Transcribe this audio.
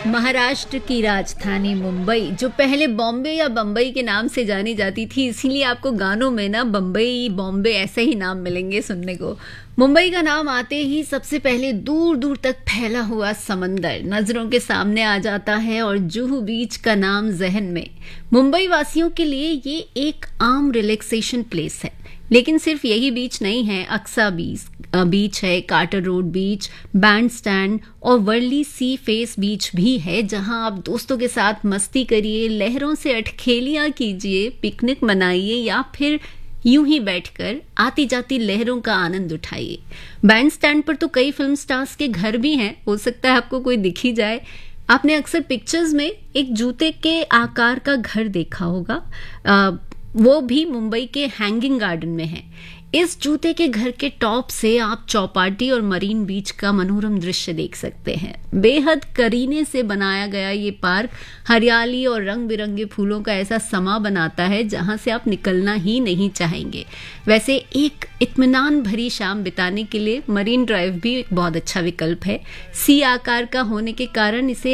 महाराष्ट्र की राजधानी मुंबई, जो पहले बॉम्बे या बम्बई के नाम से जानी जाती थी, इसीलिए आपको गानों में ना बम्बई बॉम्बे ऐसे ही नाम मिलेंगे सुनने को। मुंबई का नाम आते ही सबसे पहले दूर दूर तक फैला हुआ समंदर नजरों के सामने आ जाता है और जुहू बीच का नाम जहन में। मुंबई वासियों के लिए ये एक आम रिलैक्सेशन प्लेस है, लेकिन सिर्फ यही बीच नहीं है। अक्सा बीच है, कार्टर रोड बीच, बैंड स्टैंड और वर्ली सी फेस बीच भी है, जहां आप दोस्तों के साथ मस्ती करिए, लहरों से अटखेलियां कीजिए, पिकनिक मनाइए या फिर यूं ही बैठकर आती जाती लहरों का आनंद उठाइए। बैंड स्टैंड पर तो कई फिल्म स्टार्स के घर भी हैं, हो सकता है आपको कोई दिख ही जाए। आपने अक्सर पिक्चर्स में एक जूते के आकार का घर देखा होगा, वो भी मुंबई के हैंगिंग गार्डन में है। इस जूते के घर के टॉप से आप चौपाटी और मरीन बीच का मनोरम दृश्य देख सकते हैं। बेहद करीने से बनाया गया ये पार्क हरियाली और रंग बिरंगे फूलों का ऐसा समा बनाता है जहां से आप निकलना ही नहीं चाहेंगे। वैसे एक इत्मीनान भरी शाम बिताने के लिए मरीन ड्राइव भी एक बहुत अच्छा विकल्प है। सी आकार का होने के कारण इसे